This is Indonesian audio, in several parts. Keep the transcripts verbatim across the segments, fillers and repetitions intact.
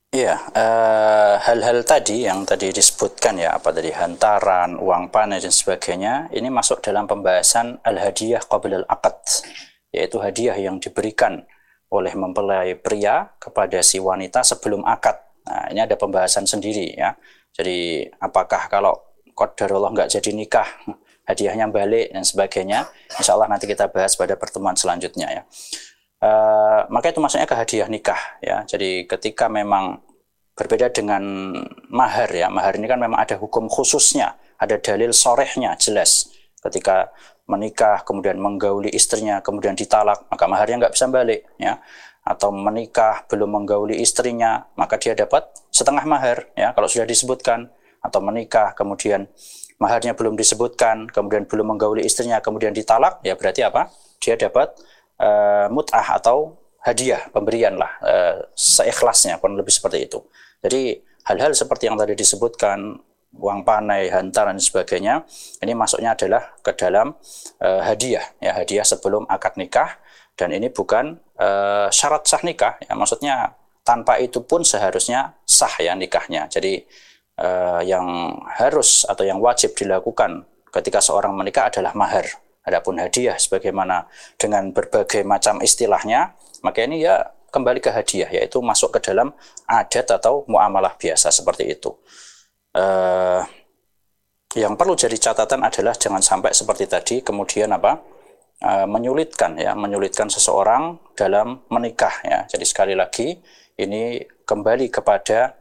Iya, eh, hal-hal tadi yang tadi disebutkan ya, apa tadi hantaran, uang panen dan sebagainya, ini masuk dalam pembahasan al-hadiyah qabla al-aqd, yaitu hadiah yang diberikan oleh mempelai pria kepada si wanita sebelum akad. Nah, ini ada pembahasan sendiri ya. Jadi apakah kalau qadarullah nggak jadi nikah, hadiahnya balik dan sebagainya, insya Allah nanti kita bahas pada pertemuan selanjutnya ya. Uh, maka itu maksudnya ke hadiah nikah ya. Jadi ketika memang berbeda dengan mahar ya, mahar ini kan memang ada hukum khususnya, ada dalil sorehnya jelas. Ketika menikah kemudian menggauli istrinya kemudian ditalak, maka maharnya nggak bisa balik ya. Atau menikah belum menggauli istrinya, maka dia dapat setengah mahar ya kalau sudah disebutkan. Atau menikah kemudian maharnya belum disebutkan, kemudian belum menggauli istrinya kemudian ditalak, ya berarti apa? Dia dapat Uh, mut'ah atau hadiah, pemberian lah, uh, seikhlasnya, kurang lebih seperti itu. Jadi hal-hal seperti yang tadi disebutkan, uang panai, hantaran dan sebagainya, ini masuknya adalah ke dalam uh, hadiah, ya hadiah sebelum akad nikah, dan ini bukan uh, syarat sah nikah, ya maksudnya tanpa itu pun seharusnya sah ya nikahnya. Jadi uh, yang harus atau yang wajib dilakukan ketika seorang menikah adalah mahar. Adapun hadiah sebagaimana dengan berbagai macam istilahnya, maka ini ya kembali ke hadiah, yaitu masuk ke dalam adat atau muamalah biasa seperti itu. Uh, yang perlu jadi catatan adalah jangan sampai seperti tadi kemudian apa uh, menyulitkan ya, menyulitkan seseorang dalam menikah ya. Jadi sekali lagi ini kembali kepada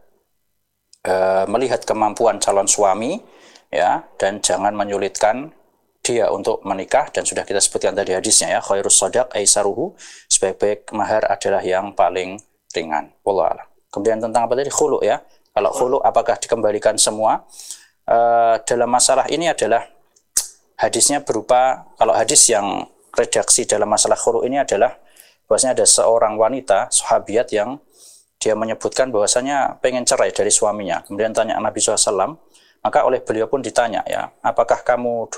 uh, melihat kemampuan calon suami ya, dan jangan menyulitkan dia untuk menikah. Dan sudah kita sebutkan tadi hadisnya ya, khairus shadaq aisaruhu, sebaik-baik mahar adalah yang paling ringan. Wallahu a'lam. Kemudian tentang apa tadi khulu ya, kalau khulu apakah dikembalikan semua? Uh, dalam masalah ini adalah hadisnya berupa, kalau hadis yang redaksi dalam masalah khulu ini adalah bahwasanya ada seorang wanita sahabiat yang dia menyebutkan bahwasanya pengen cerai dari suaminya. Kemudian tanya Nabi shallallahu alaihi wasallam, maka oleh beliau pun ditanya ya, apakah kamu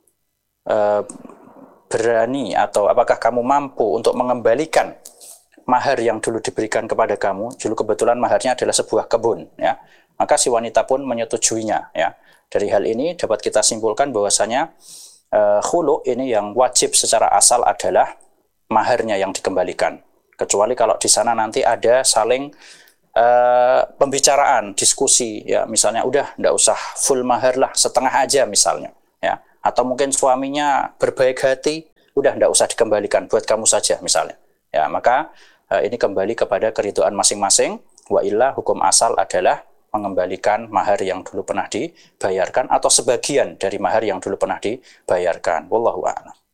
berani atau apakah kamu mampu untuk mengembalikan mahar yang dulu diberikan kepada kamu? Dulu kebetulan maharnya adalah sebuah kebun ya. Maka si wanita pun menyetujuinya ya. Dari hal ini dapat kita simpulkan bahwasanya uh, khulu ini yang wajib secara asal adalah maharnya yang dikembalikan. Kecuali kalau di sana nanti ada saling uh, pembicaraan, diskusi ya, misalnya udah enggak usah full mahar lah, setengah aja misalnya ya. Atau mungkin suaminya berbaik hati, udah enggak usah dikembalikan, buat kamu saja misalnya. Ya, maka eh, ini kembali kepada keridhaan masing-masing. Wa illa hukum asal adalah mengembalikan mahar yang dulu pernah dibayarkan atau sebagian dari mahar yang dulu pernah dibayarkan. Wallahu a'lam.